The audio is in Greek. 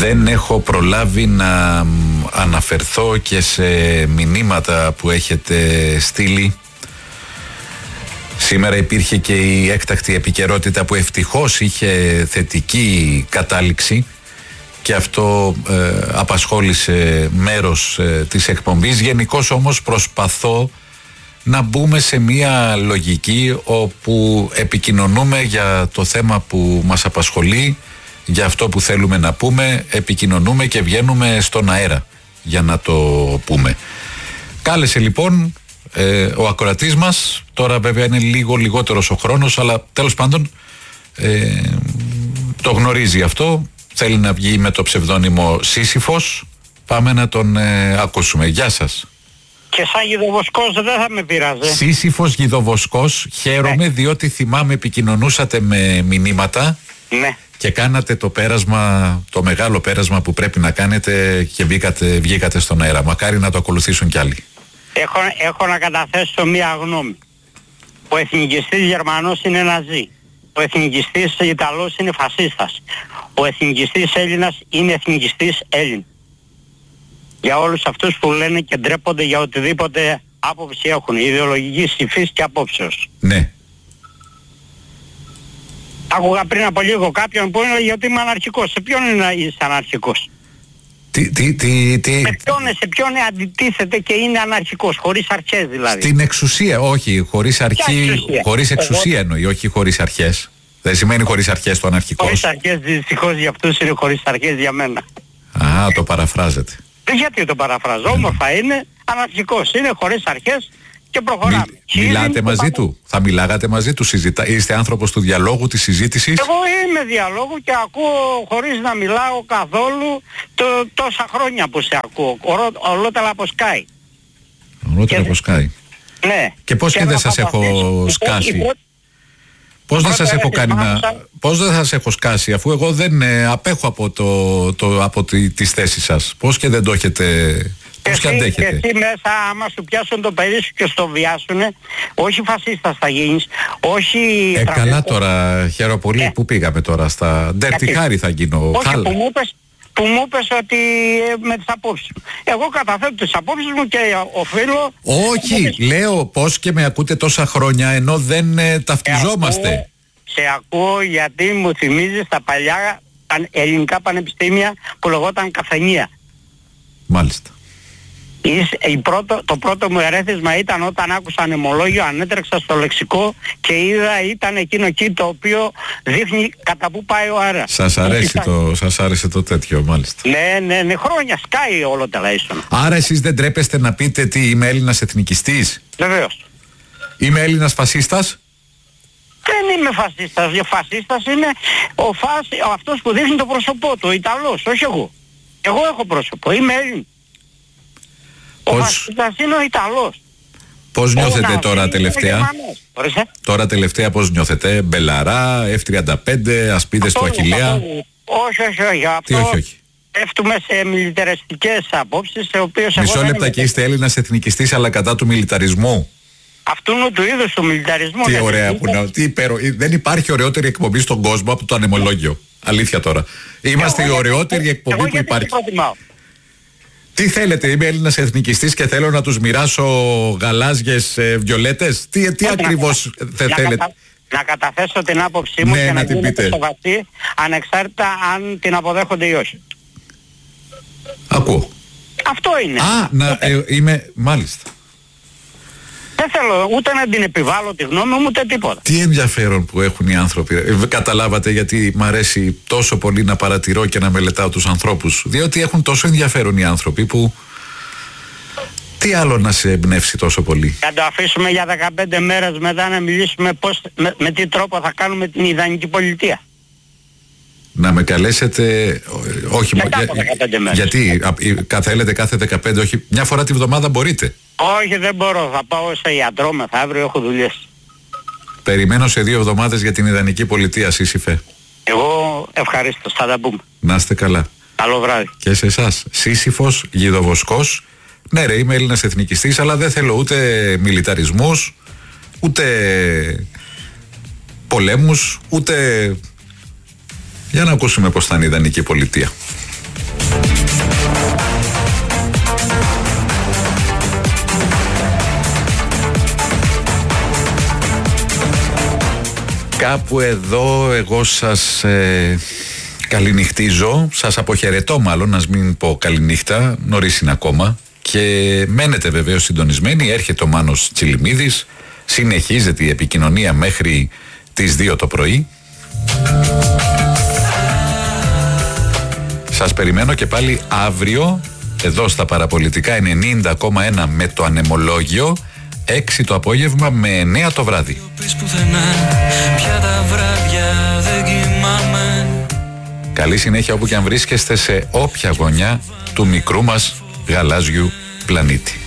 Δεν έχω προλάβει να αναφερθώ και σε μηνύματα που έχετε στείλει. Σήμερα υπήρχε και η έκτακτη επικαιρότητα που ευτυχώς είχε θετική κατάληξη και αυτό απασχόλησε μέρος της εκπομπής. Γενικώς όμως προσπαθώ να μπούμε σε μια λογική όπου επικοινωνούμε για το θέμα που μας απασχολεί, για αυτό που θέλουμε να πούμε, επικοινωνούμε και βγαίνουμε στον αέρα για να το πούμε. Κάλεσε λοιπόν ο ακροατής μας, τώρα βέβαια είναι λίγο λιγότερος ο χρόνος, αλλά τέλος πάντων το γνωρίζει αυτό, θέλει να βγει με το ψευδόνυμο Σύσυφος. Πάμε να τον ακούσουμε. Γεια σας. Και σαν γιδοβοσκός δεν θα με πειράζει. Σύσυφος γιδοβοσκός, χαίρομαι διότι θυμάμαι επικοινωνούσατε με μηνύματα. Ναι. Και κάνατε το πέρασμα, το μεγάλο πέρασμα που πρέπει να κάνετε και βγήκατε στον αέρα. Μακάρι να το ακολουθήσουν κι άλλοι. Έχω να καταθέσω μία γνώμη. Ο εθνικιστής Γερμανός είναι Ναζί. Ο εθνικιστής Ιταλός είναι φασίστας. Ο εθνικιστής Έλληνας είναι εθνικιστής Έλλην. Για όλους αυτούς που λένε και ντρέπονται για οτιδήποτε άποψη έχουν, ιδεολογικής υφής και απόψεως. Ναι. Άκουγα πριν από λίγο κάποιον που έλεγε ότι είμαι αναρχικός. Σε ποιον είσαι αναρχικός? Σε ποιον αντιτίθεται και είναι αναρχικός, χωρίς αρχές δηλαδή? Στην εξουσία, όχι, χωρίς αρχή, χωρίς εξουσία εννοεί, όχι χωρίς αρχές. Δεν σημαίνει χωρίς αρχές το αναρχικός. Χωρίς αρχές, δυστυχώς για αυτούς είναι χωρίς αρχές για μένα. Α, το παραφράζετε. Γιατί το παραφράζω, όμορφα είναι, αναρχικός είναι, χωρίς αρχές και προχωράμε. Μιλάτε μαζί του, θα μιλάγατε μαζί του, είστε άνθρωπος του διαλόγου, της συζήτησης? Εγώ είμαι διαλόγου και ακούω χωρίς να μιλάω καθόλου τόσα χρόνια που σε ακούω. Ολότελα από σκάει. Ολότελα από σκάει. Ναι. Και πώς και δεν σας έχω σκάσει? Πώς δεν σας έχω κάνει πώς δεν σας έχω σκάσει, αφού εγώ δεν απέχω από τις θέσεις σας? Πώς και δεν το έχετε? Πώς και αντέχετε? Και εσύ μέσα άμα σου πιάσουν το παιδί σου και στο βιάσουνε, όχι φασίστας θα γίνεις, όχι... Καλά τώρα, χαίρομαι πολύ που πήγαμε τώρα στα Ντέρτι θα γίνω. Όχι, που μου είπες ότι με τις απόψεις μου. Εγώ καταθέτω τις απόψεις μου και οφείλω... Όχι, λέω πώς και με ακούτε τόσα χρόνια ενώ δεν ταυτιζόμαστε. Σε ακούω γιατί μου θυμίζεις τα παλιά ελληνικά πανεπιστήμια που λεγόταν καφενεία. Μάλιστα. Το πρώτο μου ερέθισμα ήταν όταν άκουσα ανεμολόγιο, ανέτρεξα στο λεξικό και είδα ήταν εκείνο εκεί το οποίο δείχνει κατά πού πάει ο αέρας. Σας άρεσε το τέτοιο, μάλιστα. Ναι, χρόνια σκάει όλο τουλάχιστον. Άρα εσείς δεν τρέπεστε να πείτε τι είμαι Έλληνας εθνικιστής? Βεβαίως. Είμαι Έλληνας φασίστας? Δεν είμαι φασίστας. Φασίστας είναι αυτός που δείχνει το πρόσωπό του, ο Ιταλός, όχι εγώ. Εγώ έχω πρόσωπο, είμαι Έλλην. Ο φασίστας είναι ο Ιταλός. Πώς νιώθετε τώρα τελευταία? Τώρα τελευταία πώς νιώθετε? Μπελαρά, F-35, ασπίδες του Αχιλλέα? Όχι. Αυτό πέφτουμε σε μιλιταριστικές απόψεις, σε οποίες... Μισό λεπτά και είστε Έλληνας εθνικιστής αλλά κατά του μιλιταρισμού. Αυτού του είδους του μιλιταρισμού. Τι ωραία που είναι. Δεν υπάρχει ωραιότερη εκπομπή στον κόσμο από το ανεμολόγιο. Αλήθεια τώρα. Είμαστε η ωραιότερη εκπομπή που υπάρχει. Τι θέλετε, είμαι Έλληνας εθνικιστής και θέλω να τους μοιράσω γαλάζιες βιολέτες? Τι ακριβώς θέλετε? Να καταθέσω την άποψή μου και να την πείτε σεβαστή, ανεξάρτητα αν την αποδέχονται ή όχι. Ακούω. Αυτό είναι. Μάλιστα. Δεν θέλω ούτε να την επιβάλλω τη γνώμη μου, ούτε τίποτα. Τι ενδιαφέρον που έχουν οι άνθρωποι. Καταλάβατε γιατί μ' αρέσει τόσο πολύ να παρατηρώ και να μελετάω τους ανθρώπους? Διότι έχουν τόσο ενδιαφέρον οι άνθρωποι που... Τι άλλο να σε εμπνεύσει τόσο πολύ? Θα το αφήσουμε για 15 μέρες μετά να μιλήσουμε με τι τρόπο θα κάνουμε την ιδανική πολιτεία. Να με καλέσετε... Όχι, γιατί θέλετε κάθε 15, όχι μια φορά τη βδομάδα μπορείτε? Όχι, δεν μπορώ, θα πάω σε ιατρό μεθαύριο, έχω δουλειές. Περιμένω σε 2 εβδομάδες για την ιδανική πολιτεία, Σύσυφε. Εγώ ευχαρίστως, θα τα πούμε. Να είστε καλά. Καλό βράδυ. Και σε εσάς. Σύσυφος, γιδοβοσκός. Ναι ρε, είμαι Έλληνας εθνικιστής, αλλά δεν θέλω ούτε μιλιταρισμούς, ούτε πολέμους, ούτε... Για να ακούσουμε πώς θα είναι η ιδανική πολιτεία. Κάπου εδώ εγώ σας καληνυχτίζω, σας αποχαιρετώ μάλλον, να μην πω καληνύχτα, νωρίς είναι ακόμα. Και μένετε βεβαίως συντονισμένοι, έρχεται ο Μάνος Τσιλιμίδης, συνεχίζεται η επικοινωνία μέχρι τις 2 το πρωί. Σας περιμένω και πάλι αύριο, εδώ στα Παραπολιτικά 90,1 με το ανεμολόγιο, 6 το απόγευμα με 9 το βράδυ. Καλή συνέχεια όπου και αν βρίσκεστε σε όποια γωνιά του μικρού μας γαλάζιου πλανήτη.